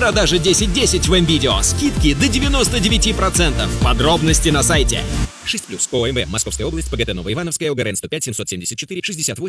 Распродажа 10-10 в МВидео. Скидки до 99%. Подробности на сайте. 6+. ОМВ. Московская область. ПГТ Новоивановская. ОГРН 105 774 68.